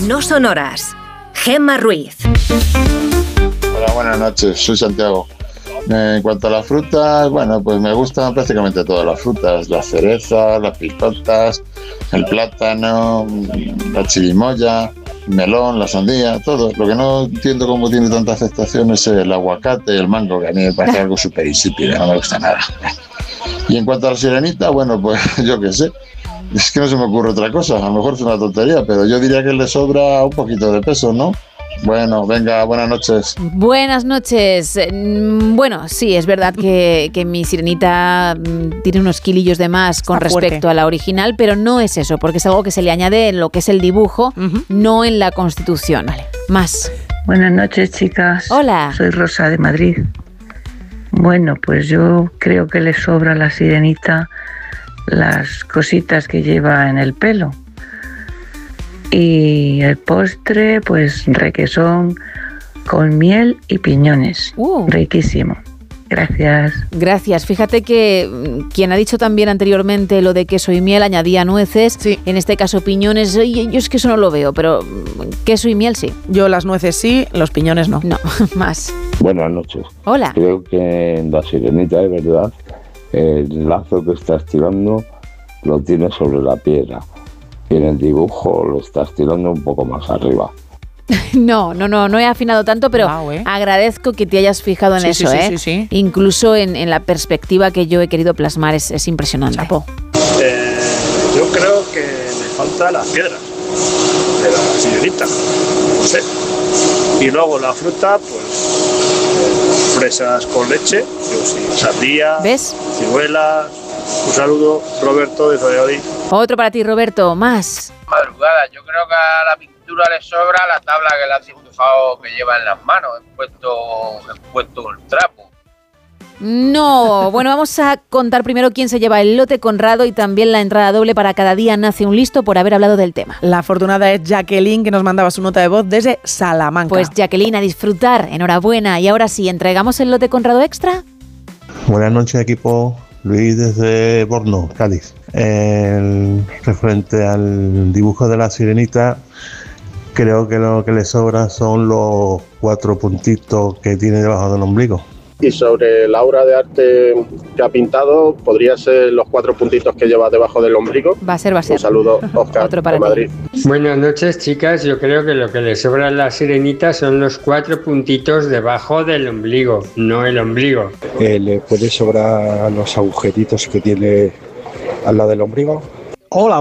no son horas. Gemma Ruiz. Hola, buenas noches, soy Santiago. En cuanto a las frutas, bueno, pues me gustan prácticamente todas las frutas, las cerezas, las picotas, el plátano, la chirimoya, el melón, la sandía, todo. Lo que no entiendo cómo tiene tanta aceptación es el aguacate y el mango, que a mí me parece algo súper insípido, no me gusta nada. Y en cuanto a la sirenita, bueno, pues yo qué sé, es que no se me ocurre otra cosa, a lo mejor es una tontería, pero yo diría que le sobra un poquito de peso, ¿no? Bueno, venga, buenas noches. Buenas noches. Bueno, sí, es verdad que mi sirenita tiene unos kilillos de más con respecto a la original, pero no es eso, porque es algo que se le añade en lo que es el dibujo, no en la constitución. Vale. Más. Buenas noches, chicas. Hola. Soy Rosa de Madrid. Bueno, pues yo creo que le sobra a la sirenita las cositas que lleva en el pelo. Y el postre, pues requesón con miel y piñones. Riquísimo. Gracias. Gracias. Fíjate que quien ha dicho también anteriormente lo de queso y miel añadía nueces. Sí. En este caso piñones. Yo es que eso no lo veo, pero queso y miel sí. Yo las nueces sí, los piñones no. No, más. Buenas noches. Hola. Creo que en la sirenita, de verdad, el lazo que estás tirando lo tienes sobre la piedra. Y en el dibujo lo estás tirando un poco más arriba. No he afinado tanto, pero agradezco que te hayas fijado en eso, Sí. Incluso en la perspectiva que yo he querido plasmar, es impresionante. Chapo. Yo creo que me falta las piedras de la señorita, no sé. Y luego la fruta, pues fresas con leche, yo sí, sandía, ¿ves? ciruelas. Un saludo, Roberto de Valladolid. Otro para ti, Roberto, más. Madrugada, yo creo que a la pintura le sobra la tabla que le ha dibujado que lleva en las manos, puesto con el trapo. No, bueno, vamos a contar primero quién se lleva el lote Conrado y también la entrada doble para Cada día nace un listo por haber hablado del tema. La afortunada es Jacqueline, que nos mandaba su nota de voz desde Salamanca. Pues Jacqueline, a disfrutar, enhorabuena. Y ahora sí, ¿entregamos el lote Conrado extra? Buenas noches, equipo. Luis desde Borno, Cádiz. Referente al dibujo de la sirenita, creo que lo que le sobra son los 4 puntitos que tiene debajo del ombligo. Y sobre la obra de arte que ha pintado, ¿podría ser los 4 puntitos que lleva debajo del ombligo? Va a ser. Un saludo, Oscar, Otro para de Madrid. Buenas noches, chicas. Yo creo que lo que le sobra a la sirenita son los 4 puntitos debajo del ombligo, no el ombligo. ¿Le puede sobrar los agujeritos que tiene al lado del ombligo? Hola.